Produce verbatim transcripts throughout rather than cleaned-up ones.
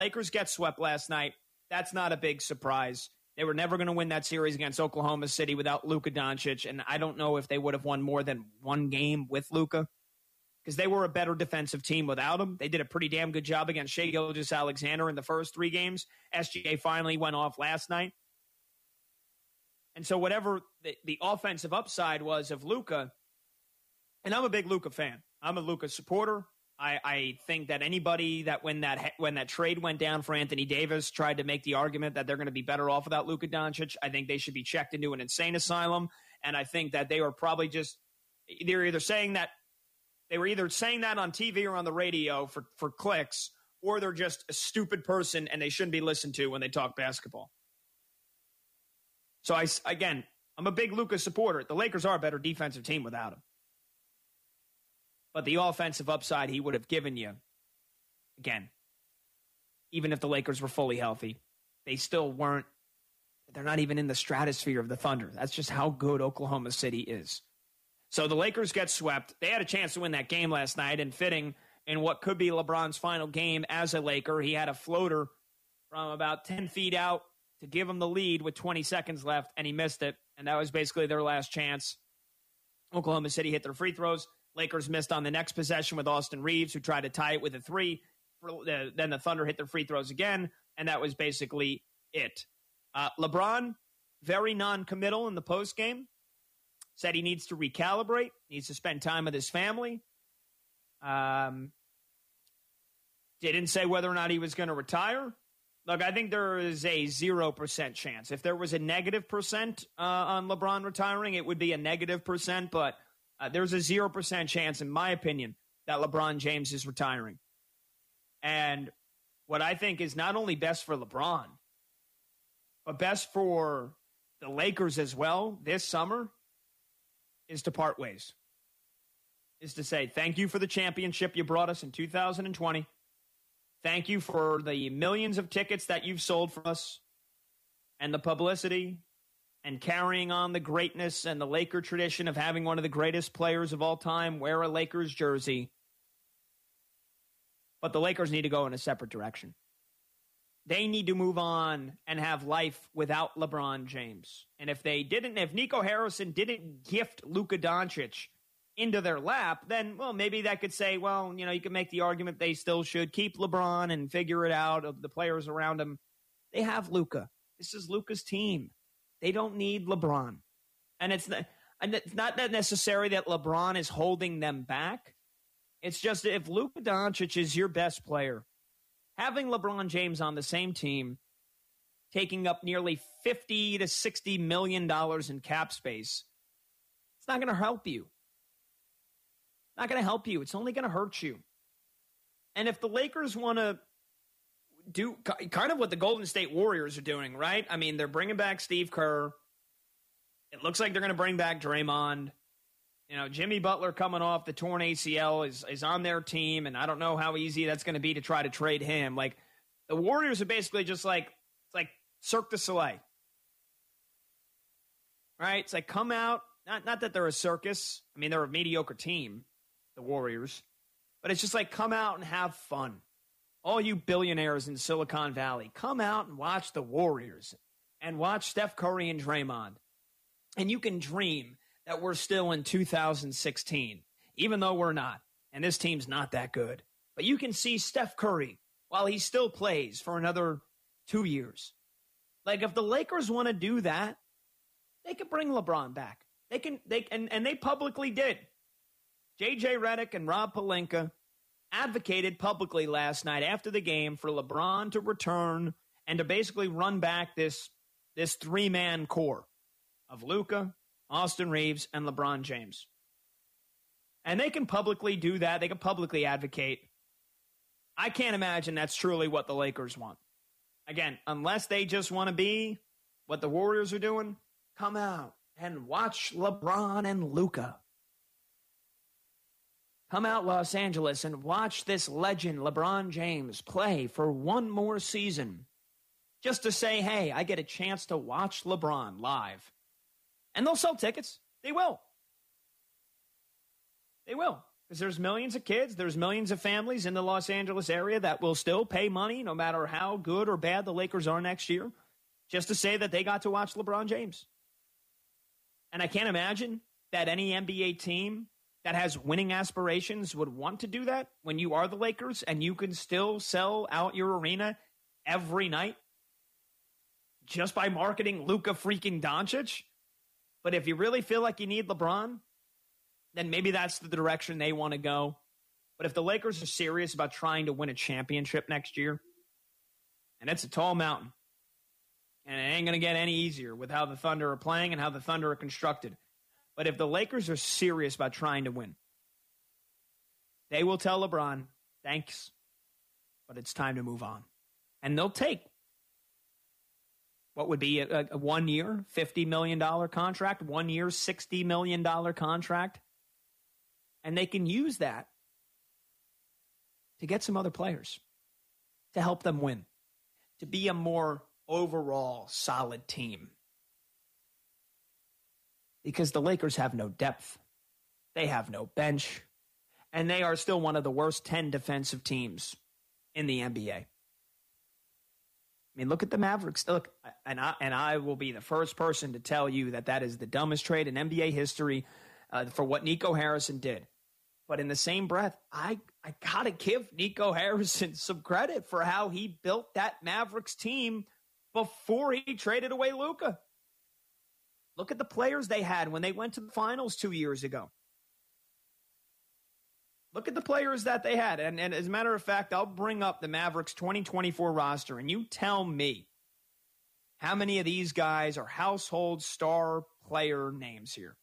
Lakers get swept last night. That's not a big surprise. They were never going to win that series against Oklahoma City without Luka Doncic, and I don't know if they would have won more than one game with Luka because they were a better defensive team without him. They did a pretty damn good job against Shai Gilgeous-Alexander in the first three games. S G A finally went off last night. And so whatever the, the offensive upside was of Luka, and I'm a big Luka fan. I'm a Luka supporter. I, I think that anybody that when that when that trade went down for Anthony Davis tried to make the argument that they're going to be better off without Luka Doncic, I think they should be checked into an insane asylum. And I think that they were probably just they're either saying that they were either saying that on T V or on the radio for, for clicks, or they're just a stupid person and they shouldn't be listened to when they talk basketball. So I again, I'm a big Luka supporter. The Lakers are a better defensive team without him. But the offensive upside he would have given you, again, even if the Lakers were fully healthy, they still weren't, they're not even in the stratosphere of the Thunder. That's just how good Oklahoma City is. So the Lakers get swept. They had a chance to win that game last night, and fitting in what could be LeBron's final game as a Laker, he had a floater from about ten feet out to give him the lead with twenty seconds left, and he missed it. And that was basically their last chance. Oklahoma City hit their free throws. Lakers missed on the next possession with Austin Reeves, who tried to tie it with a three. Then the Thunder hit their free throws again, and that was basically it. Uh, LeBron, very non-committal in the postgame, said he needs to recalibrate, needs to spend time with his family. Um, didn't say whether or not he was going to retire. Look, I think there is a zero percent chance. If there was a negative percent uh, on LeBron retiring, it would be a negative percent, but Uh, there's a zero percent chance, in my opinion, that LeBron James is retiring. And what I think is not only best for LeBron, but best for the Lakers as well this summer is to part ways. Is to say, thank you for the championship you brought us in two thousand twenty. Thank you for the millions of tickets that you've sold for us and the publicity and carrying on the greatness and the Laker tradition of having one of the greatest players of all time wear a Lakers jersey. But the Lakers need to go in a separate direction. They need to move on and have life without LeBron James. And if they didn't, if Nico Harrison didn't gift Luka Doncic into their lap, then, well, maybe that could say, well, you know, you could make the argument they still should keep LeBron and figure it out of the players around him. They have Luka. This is Luka's team. They don't need LeBron. And it's not, and it's not that necessary that LeBron is holding them back. It's just if Luka Doncic is your best player, having LeBron James on the same team, taking up nearly fifty to sixty million dollars in cap space, it's not going to help you. Not going to help you. It's only going to hurt you. And if the Lakers want to do kind of what the Golden State Warriors are doing, right? I mean, they're bringing back Steve Kerr. It looks like they're going to bring back Draymond. You know, Jimmy Butler coming off the torn A C L is, is on their team, and I don't know how easy that's going to be to try to trade him. Like, the Warriors are basically just like, it's like Cirque du Soleil. Right? It's like, come out. Not, not that they're a circus. I mean, they're a mediocre team, the Warriors. But it's just like, come out and have fun. All you billionaires in Silicon Valley, come out and watch the Warriors and watch Steph Curry and Draymond. And you can dream that we're still in two thousand sixteen, even though we're not. And this team's not that good. But you can see Steph Curry while he still plays for another two years. Like, if the Lakers want to do that, they could bring LeBron back. They can, they and, and they publicly did. J J Redick and Rob Pelinka advocated publicly last night after the game for LeBron to return and to basically run back this, this three-man core of Luka, Austin Reeves, and LeBron James. And they can publicly do that. They can publicly advocate. I can't imagine that's truly what the Lakers want. Again, unless they just want to be what the Warriors are doing, come out and watch LeBron and Luka. Come out, Los Angeles, and watch this legend, LeBron James, play for one more season. Just to say, hey, I get a chance to watch LeBron live. And they'll sell tickets. They will. They will. Because there's millions of kids, there's millions of families in the Los Angeles area that will still pay money no matter how good or bad the Lakers are next year, just to say that they got to watch LeBron James. And I can't imagine that any N B A team that has winning aspirations would want to do that when you are the Lakers and you can still sell out your arena every night just by marketing Luka freaking Doncic. But if you really feel like you need LeBron, then maybe that's the direction they want to go. But if the Lakers are serious about trying to win a championship next year, and it's a tall mountain, and it ain't going to get any easier with how the Thunder are playing and how the Thunder are constructed. But if the Lakers are serious about trying to win, they will tell LeBron, thanks, but it's time to move on. And they'll take what would be a, a one-year, fifty million dollars contract, one-year, sixty million dollars contract. And they can use that to get some other players, to help them win, to be a more overall solid team. Because the Lakers have no depth. They have no bench. And they are still one of the worst ten defensive teams in the N B A. I mean, look at the Mavericks. Look, and I, and I will be the first person to tell you that that is the dumbest trade in N B A history uh, for what Nico Harrison did. But in the same breath, I, I got to give Nico Harrison some credit for how he built that Mavericks team before he traded away Luka. Look at the players they had when they went to the finals two years ago. Look at the players that they had. And, and as a matter of fact, I'll bring up the Mavericks twenty twenty-four roster, and you tell me how many of these guys are household star player names here.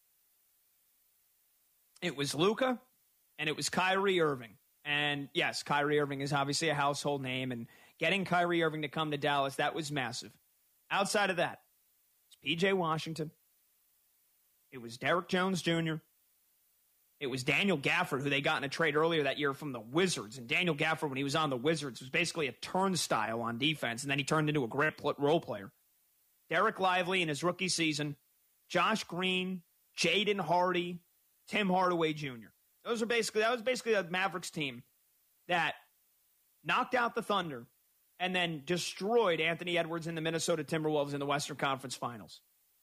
It was Luka, and it was Kyrie Irving. And yes, Kyrie Irving is obviously a household name, and getting Kyrie Irving to come to Dallas, that was massive. Outside of that, it's P J Washington. It was Derrick Jones Junior It was Daniel Gafford, who they got in a trade earlier that year from the Wizards. And Daniel Gafford, when he was on the Wizards, was basically a turnstile on defense, and then he turned into a great role player. Derek Lively in his rookie season, Josh Green, Jaden Hardy, Tim Hardaway Junior Those are basically that was basically a Mavericks team that knocked out the Thunder and then destroyed Anthony Edwards and the Minnesota Timberwolves in the Western Conference Finals.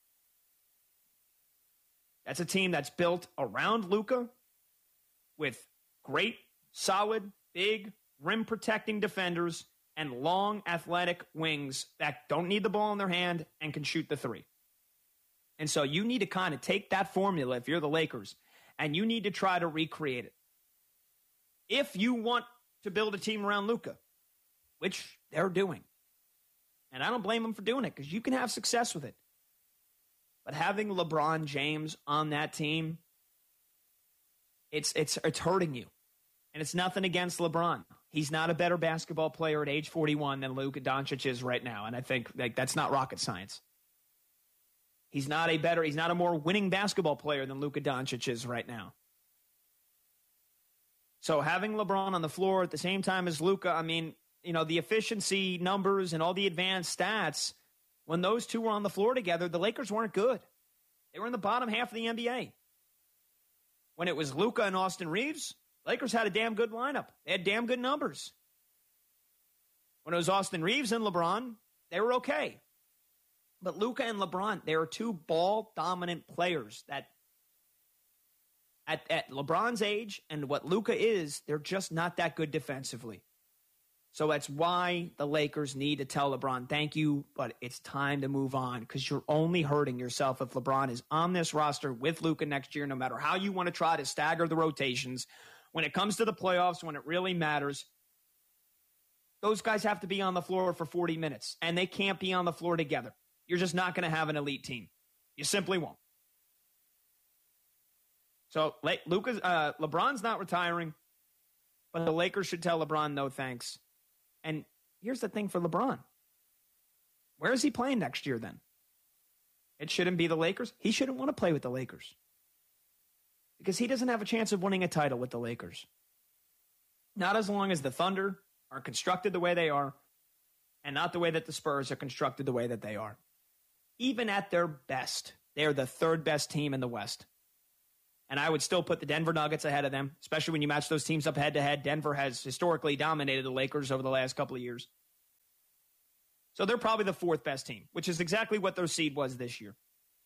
That's a team that's built around Luka with great, solid, big, rim-protecting defenders and long, athletic wings that don't need the ball in their hand and can shoot the three. And so you need to kind of take that formula if you're the Lakers, and you need to try to recreate it. If you want to build a team around Luka, which they're doing, and I don't blame them for doing it because you can have success with it. But having LeBron James on that team, it's it's it's hurting you. And it's nothing against LeBron. He's not a better basketball player at age forty-one than Luka Doncic is right now. And I think like that's not rocket science. He's not a better, he's not a more winning basketball player than Luka Doncic is right now. So having LeBron on the floor at the same time as Luka, I mean, you know, the efficiency numbers and all the advanced stats, when those two were on the floor together, the Lakers weren't good. They were in the bottom half of the N B A. When it was Luka and Austin Reeves, Lakers had a damn good lineup. They had damn good numbers. When it was Austin Reeves and LeBron, they were okay. But Luka and LeBron, they are two ball-dominant players that at, at LeBron's age and what Luka is, they're just not that good defensively. So that's why the Lakers need to tell LeBron, thank you, but it's time to move on because you're only hurting yourself if LeBron is on this roster with Luka next year, no matter how you want to try to stagger the rotations. When it comes to the playoffs, when it really matters, those guys have to be on the floor for forty minutes, and they can't be on the floor together. You're just not going to have an elite team. You simply won't. So Luka's, uh, LeBron's not retiring, but the Lakers should tell LeBron no thanks. And here's the thing for LeBron. Where is he playing next year then? It shouldn't be the Lakers. He shouldn't want to play with the Lakers because he doesn't have a chance of winning a title with the Lakers. Not as long as the Thunder are constructed the way they are and not the way that the Spurs are constructed the way that they are. Even at their best, they are the third best team in the West. And I would still put the Denver Nuggets ahead of them, especially when you match those teams up head-to-head. Denver has historically dominated the Lakers over the last couple of years. So they're probably the fourth best team, which is exactly what their seed was this year.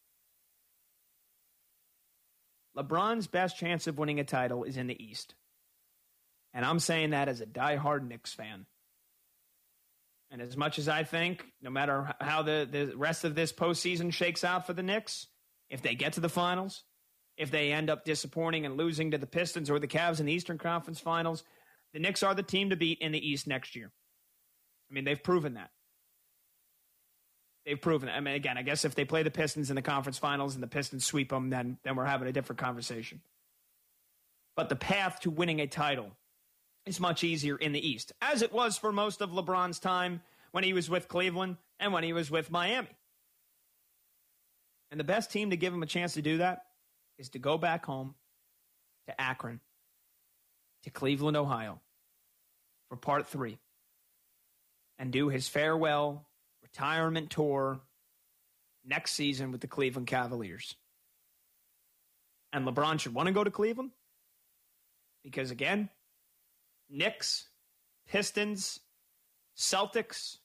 LeBron's best chance of winning a title is in the East. And I'm saying that as a diehard Knicks fan. And as much as I think, no matter how the, the rest of this postseason shakes out for the Knicks, if they get to the finals, if they end up disappointing and losing to the Pistons or the Cavs in the Eastern Conference Finals, the Knicks are the team to beat in the East next year. I mean, they've proven that. They've proven it. I mean, again, I guess if they play the Pistons in the conference finals and the Pistons sweep them, then, then we're having a different conversation. But the path to winning a title is much easier in the East, as it was for most of LeBron's time when he was with Cleveland and when he was with Miami. And the best team to give him a chance to do that is to go back home to Akron, to Cleveland, Ohio, for part three, and do his farewell retirement tour next season with the Cleveland Cavaliers. And LeBron should want to go to Cleveland because, again, Knicks, Pistons, Celtics,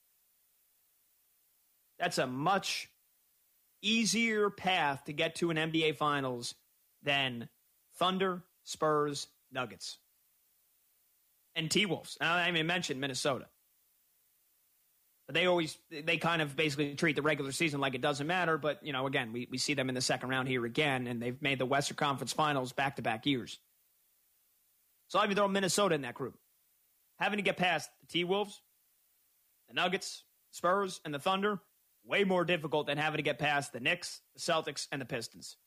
that's a much easier path to get to an N B A Finals than Thunder, Spurs, Nuggets, and T-Wolves. I mean, I mentioned Minnesota. But they always, they kind of basically treat the regular season like it doesn't matter. But, you know, again, we, we see them in the second round here again, and they've made the Western Conference Finals back-to-back years. So I even throw Minnesota in that group. Having to get past the T-Wolves, the Nuggets, Spurs, and the Thunder, way more difficult than having to get past the Knicks, the Celtics, and the Pistons.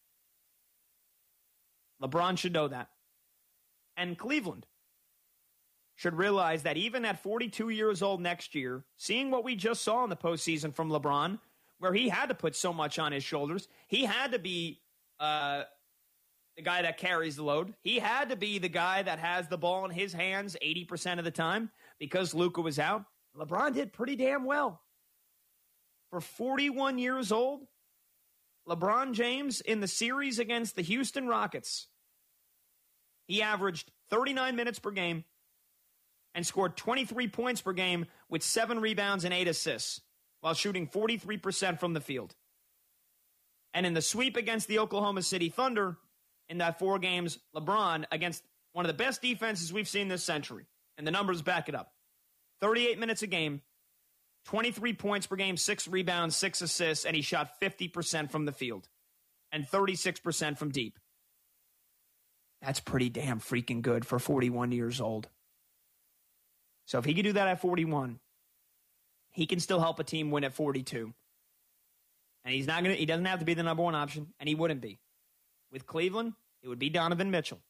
LeBron should know that. And Cleveland should realize that even at forty-two years old next year, seeing what we just saw in the postseason from LeBron, where he had to put so much on his shoulders, he had to be uh, the guy that carries the load. He had to be the guy that has the ball in his hands eighty percent of the time because Luka was out. LeBron did pretty damn well. For forty-one years old, LeBron James in the series against the Houston Rockets, he averaged thirty-nine minutes per game and scored twenty-three points per game with seven rebounds and eight assists while shooting forty-three percent from the field. And in the sweep against the Oklahoma City Thunder, in that four games, LeBron, against one of the best defenses we've seen this century, and the numbers back it up, thirty-eight minutes a game, twenty-three points per game, six rebounds, six assists, and he shot fifty percent from the field and thirty-six percent from deep. That's pretty damn freaking good for forty-one years old. So if he can do that at forty-one, he can still help a team win at forty-two. And he's not going to, he doesn't have to be the number one option, and he wouldn't be. With Cleveland, it would be Donovan Mitchell.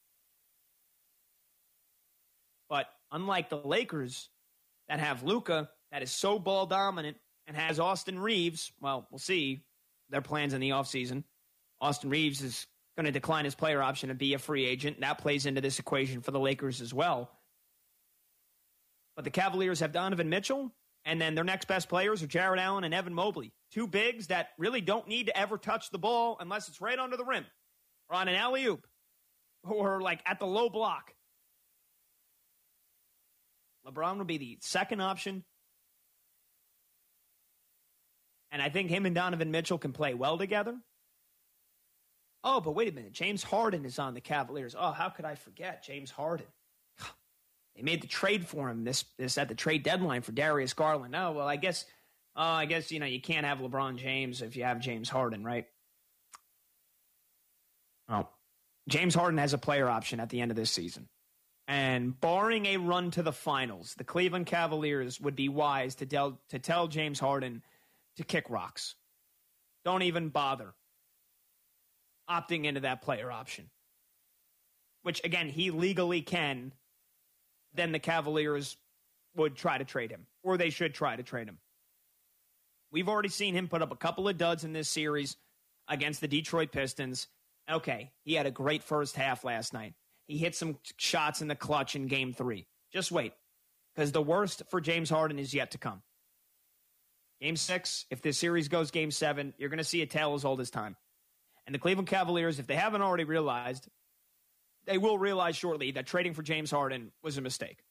But unlike the Lakers that have Luka, that is so ball dominant, and has Austin Reeves, well, we'll see their plans in the offseason. Austin Reeves is going to decline his player option and be a free agent. That plays into this equation for the Lakers as well. But the Cavaliers have Donovan Mitchell, and then their next best players are Jarrett Allen and Evan Mobley. Two bigs that really don't need to ever touch the ball unless it's right under the rim or on an alley-oop or like at the low block. LeBron would be the second option. And I think him and Donovan Mitchell can play well together. Oh, but wait a minute. James Harden is on the Cavaliers. Oh, how could I forget James Harden? They made the trade for him this this at the trade deadline for Darius Garland. Oh, well, I guess, uh, I guess you know you can't have LeBron James if you have James Harden, right? Well, James Harden has a player option at the end of this season. And barring a run to the finals, the Cleveland Cavaliers would be wise to tell, to tell James Harden to kick rocks. Don't even bother opting into that player option. Which, again, he legally can. Then the Cavaliers would try to trade him. Or they should try to trade him. We've already seen him put up a couple of duds in this series against the Detroit Pistons. Okay, he had a great first half last night. He hit some shots in the clutch in game three. Just wait, because the worst for James Harden is yet to come. Game six, if this series goes game seven, you're going to see a tale as old as time. And the Cleveland Cavaliers, if they haven't already realized, they will realize shortly that trading for James Harden was a mistake.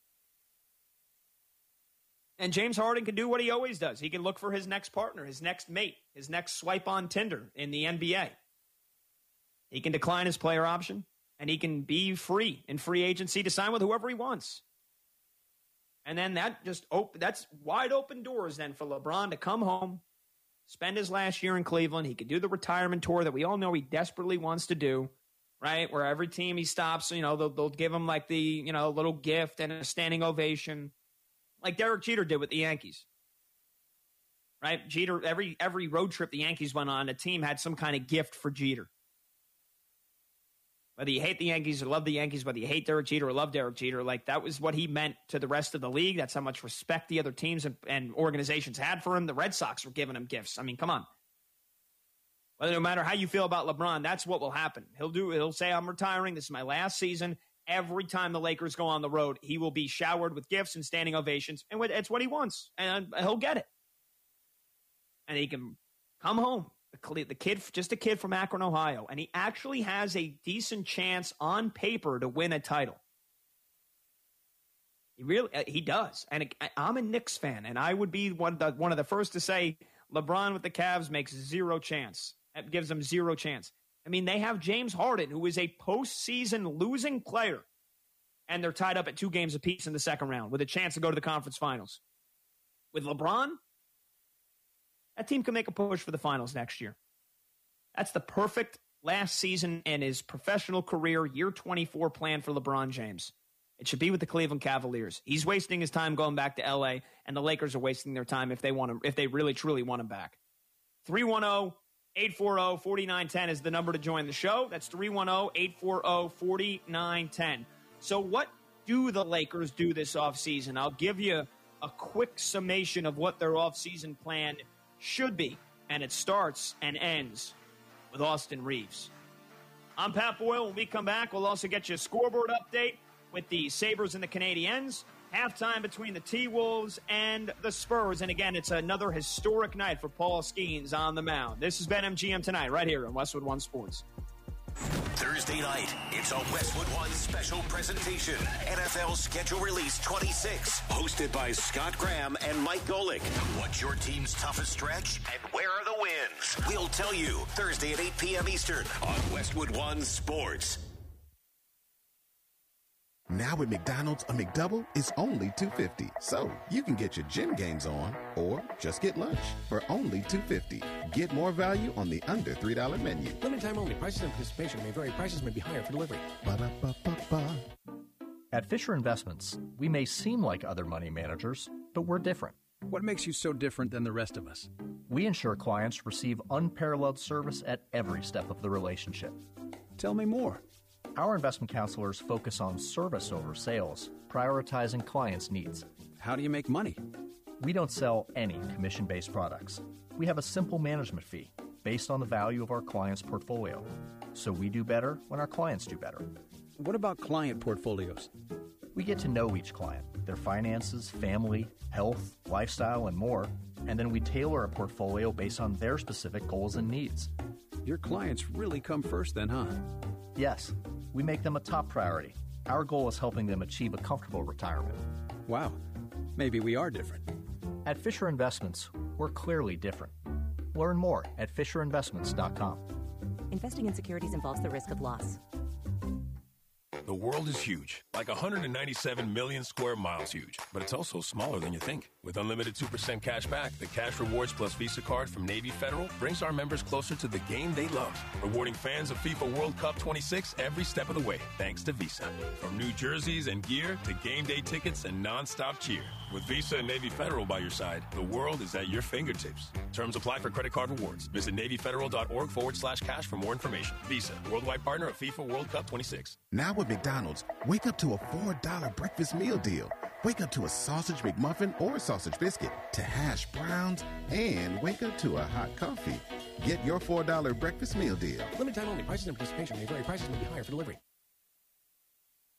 And James Harden can do what he always does. He can look for his next partner, his next mate, his next swipe on Tinder in the N B A. He can decline his player option, and he can be free in free agency to sign with whoever he wants. And then that just op- that's wide open doors then for LeBron to come home, spend his last year in Cleveland. He could do the retirement tour that we all know he desperately wants to do, right? Where every team he stops, you know, they'll, they'll give him like the, you know, little gift and a standing ovation, like Derek Jeter did with the Yankees, right? Jeter, every every road trip the Yankees went on, a team had some kind of gift for Jeter. Whether you hate the Yankees or love the Yankees, whether you hate Derek Jeter or love Derek Jeter, like that was what he meant to the rest of the league. That's how much respect the other teams and, and organizations had for him. The Red Sox were giving him gifts. I mean, come on. Well, no matter how you feel about LeBron, that's what will happen. He'll do. He'll say, "I'm retiring. This is my last season." Every time the Lakers go on the road, he will be showered with gifts and standing ovations, and it's what he wants, and he'll get it. And he can come home. The kid, just a kid from Akron, Ohio, and he actually has a decent chance on paper to win a title. He really, he does. And I'm a Knicks fan, and I would be one of the, one of the first to say LeBron with the Cavs makes zero chance. It gives them zero chance. I mean, they have James Harden, who is a postseason losing player, and they're tied up at two games apiece in the second round with a chance to go to the conference finals. With LeBron, that team can make a push for the finals next year. That's the perfect last season in his professional career, year twenty-four plan for LeBron James. It should be with the Cleveland Cavaliers. He's wasting his time going back to L A, and the Lakers are wasting their time if they want him, if they really truly want him back. three one zero, eight four zero, four nine one zero is the number to join the show. That's three one zero, eight four zero, four nine one zero. So what do the Lakers do this offseason? I'll give you a quick summation of what their offseason plan should be, and it starts and ends with Austin Reeves. I'm Pat Boyle. When we come back, we'll also get you a scoreboard update with the Sabres and the Canadiens. Halftime between the T-Wolves and the Spurs. And again, it's another historic night for Paul Skeens on the mound. This is BetMGM Tonight right here on Westwood One Sports. Thursday night, it's a Westwood One special presentation. N F L Schedule Release twenty-six, hosted by Scott Graham and Mike Golick. What's your team's toughest stretch, and where are the wins? We'll tell you Thursday at eight p.m. Eastern on Westwood One Sports. Now at McDonald's, a McDouble is only two dollars and fifty cents. So you can get your gym games on or just get lunch for only two dollars and fifty cents. Get more value on the under three dollar menu. Limited time only. Prices and participation may vary. Prices may be higher for delivery. Ba-da-ba-ba-ba. At Fisher Investments, we may seem like other money managers, but we're different. What makes you so different than the rest of us? We ensure clients receive unparalleled service at every step of the relationship. Tell me more. Our investment counselors focus on service over sales, prioritizing clients' needs. How do you make money? We don't sell any commission-based products. We have a simple management fee based on the value of our client's portfolio. So we do better when our clients do better. What about client portfolios? We get to know each client, their finances, family, health, lifestyle, and more, and then we tailor a portfolio based on their specific goals and needs. Your clients really come first then, huh? Yes, we make them a top priority. Our goal is helping them achieve a comfortable retirement. Wow, maybe we are different. At Fisher Investments, we're clearly different. Learn more at fisher investments dot com. Investing in securities involves the risk of loss. The world is huge, like one hundred ninety-seven million square miles huge, but it's also smaller than you think. With unlimited two percent cash back, the Cash Rewards Plus Visa card from Navy Federal brings our members closer to the game they love, rewarding fans of FIFA World Cup twenty-six every step of the way, thanks to Visa. From new jerseys and gear to game day tickets and nonstop cheer. With Visa and Navy Federal by your side, the world is at your fingertips. Terms apply for credit card rewards. Visit NavyFederal.org forward slash cash for more information. Visa, worldwide partner of FIFA World Cup twenty-six. Now with McDonald's, wake up to a four dollar breakfast meal deal. Wake up to a sausage McMuffin or sausage biscuit, to hash browns, and wake up to a hot coffee. Get your four dollar breakfast meal deal. Limited time only. Prices and participation may vary. Prices may be higher for delivery.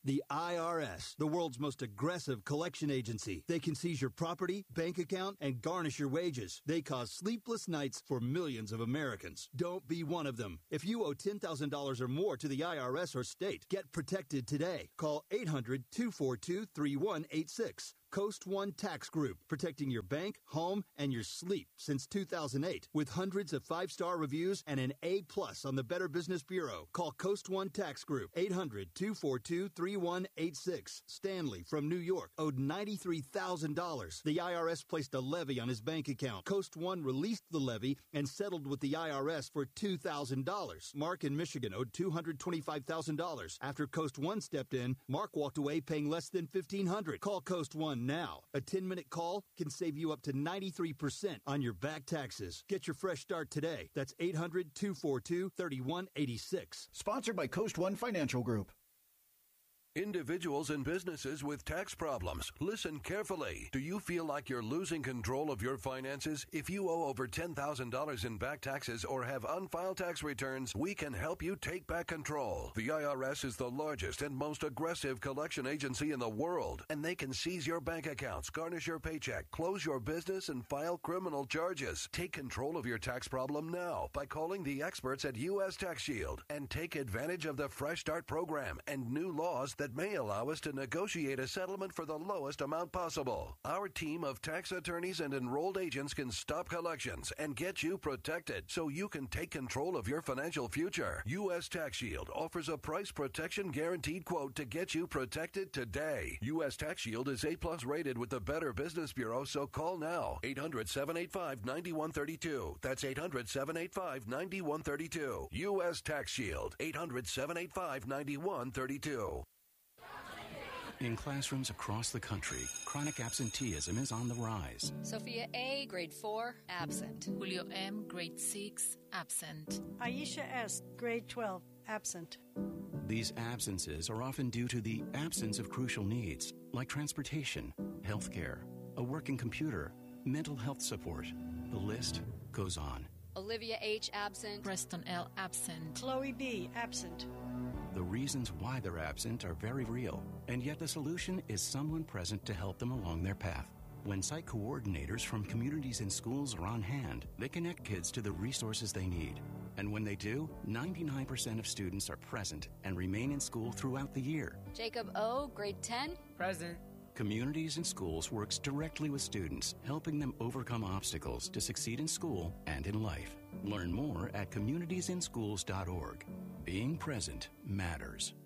The I R S, the world's most aggressive collection agency. They can seize your property, bank account, and garnish your wages. They cause sleepless nights for millions of Americans. Don't be one of them. If you owe ten thousand dollars or more to the I R S or state, get protected today. Call eight hundred, two four two, three one eight six. Coast One Tax Group, protecting your bank, home, and your sleep since two thousand eight. With hundreds of five-star reviews and an A plus on the Better Business Bureau. Call Coast One Tax Group, eight hundred, two four two, three one eight six. Stanley from New York owed ninety-three thousand dollars. The I R S placed a levy on his bank account. Coast One released the levy and settled with the I R S for two thousand dollars. Mark in Michigan owed two hundred twenty-five thousand dollars. After Coast One stepped in, Mark walked away paying less than fifteen hundred dollars. Call Coast One now. A ten-minute call can save you up to ninety-three percent on your back taxes. Get your fresh start today. That's eight hundred, two four two, three one eight six. Sponsored by Coast One Financial Group. Individuals and businesses with tax problems, listen carefully. Do you feel like you're losing control of your finances? If you owe over ten thousand dollars in back taxes or have unfiled tax returns, we can help you take back control. The I R S is the largest and most aggressive collection agency in the world, and they can seize your bank accounts, garnish your paycheck, close your business, and file criminal charges. Take control of your tax problem now by calling the experts at U S Tax Shield and take advantage of the Fresh Start program and new laws that that may allow us to negotiate a settlement for the lowest amount possible. Our team of tax attorneys and enrolled agents can stop collections and get you protected so you can take control of your financial future. U S Tax Shield offers a price protection guaranteed quote to get you protected today. U S Tax Shield is A plus rated with the Better Business Bureau, so call now. eight hundred, seven eight five, nine one three two. That's eight hundred, seven eight five, nine one three two. U S Tax Shield. eight hundred, seven eight five, nine one three two. In classrooms across the country, chronic absenteeism is on the rise. Sophia A., grade four, absent. Julio M., grade six, absent. Aisha S., grade twelve, absent. These absences are often due to the absence of crucial needs, like transportation, health care, a working computer, mental health support. The list goes on. Olivia H., absent. Preston L., absent. Chloe B., absent. The reasons why they're absent are very real, and yet the solution is someone present to help them along their path. When site coordinators from communities and schools are on hand, they connect kids to the resources they need. And when they do, ninety-nine percent of students are present and remain in school throughout the year. Jacob O., grade ten, present. Communities and Schools works directly with students, helping them overcome obstacles to succeed in school and in life. Learn more at communitiesinsschools dot org. Being present matters.